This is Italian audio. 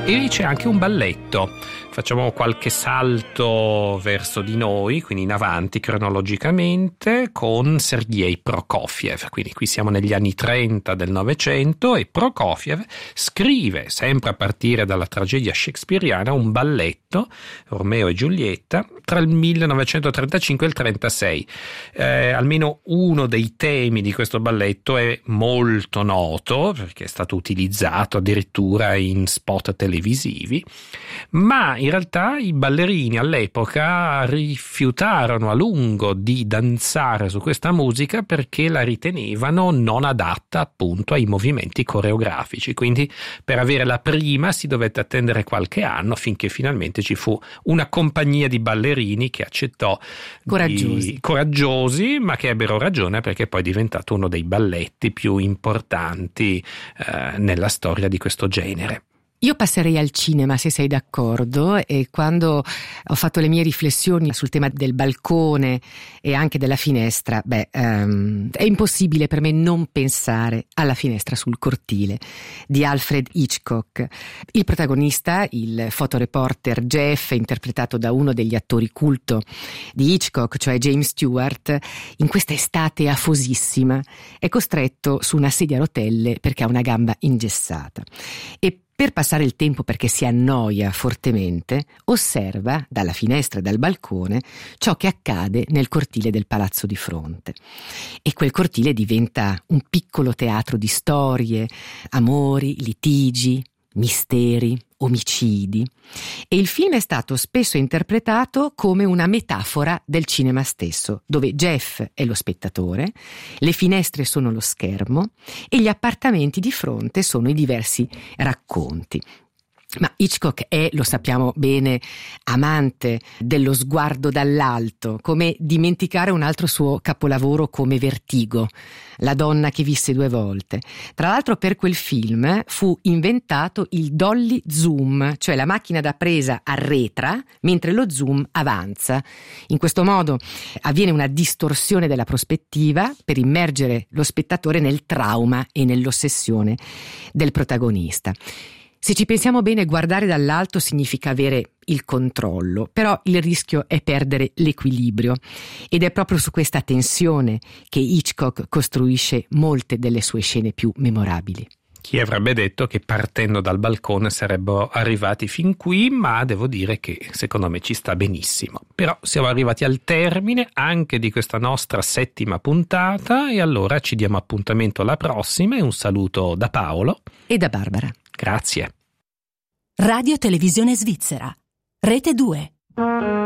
E c'è anche un balletto. Facciamo qualche salto verso di noi, quindi in avanti cronologicamente, con Sergei Prokofiev. Quindi qui siamo negli anni 30 del Novecento e Prokofiev scrive, sempre a partire dalla tragedia shakespeariana, un balletto, Romeo e Giulietta, tra il 1935 e il 1936. Almeno uno dei temi di questo balletto è molto noto, perché è stato utilizzato addirittura in spot televisivi, ma in realtà i ballerini all'epoca rifiutarono a lungo di danzare su questa musica perché la ritenevano non adatta appunto ai movimenti coreografici. Quindi per avere la prima si dovette attendere qualche anno finché finalmente ci fu una compagnia di ballerini che accettò, coraggiosi, ma che ebbero ragione, perché poi è diventato uno dei balletti più importanti nella storia di questo genere. Io passerei al cinema, se sei d'accordo, e quando ho fatto le mie riflessioni sul tema del balcone e anche della finestra, è impossibile per me non pensare alla Finestra sul cortile di Alfred Hitchcock. Il protagonista, il fotoreporter Jeff, interpretato da uno degli attori culto di Hitchcock, cioè James Stewart, in questa estate afosissima è costretto su una sedia a rotelle perché ha una gamba ingessata e per passare il tempo, perché si annoia fortemente, osserva dalla finestra e dal balcone ciò che accade nel cortile del palazzo di fronte. E quel cortile diventa un piccolo teatro di storie, amori, litigi, misteri, omicidi. E il film è stato spesso interpretato come una metafora del cinema stesso, dove Jeff è lo spettatore, le finestre sono lo schermo e gli appartamenti di fronte sono i diversi racconti. Ma Hitchcock è, lo sappiamo bene, amante dello sguardo dall'alto, come dimenticare un altro suo capolavoro come Vertigo, La donna che visse due volte. Tra l'altro per quel film fu inventato il dolly zoom, cioè la macchina da presa arretra mentre lo zoom avanza. In questo modo avviene una distorsione della prospettiva per immergere lo spettatore nel trauma e nell'ossessione del protagonista. Se ci pensiamo bene, guardare dall'alto significa avere il controllo, però il rischio è perdere l'equilibrio ed è proprio su questa tensione che Hitchcock costruisce molte delle sue scene più memorabili. Chi avrebbe detto che partendo dal balcone sarebbero arrivati fin qui, ma devo dire che secondo me ci sta benissimo. Però siamo arrivati al termine anche di questa nostra 7ª puntata e allora ci diamo appuntamento alla prossima e un saluto da Paolo e da Barbara. Grazie. Radio Televisione Svizzera, Rete 2.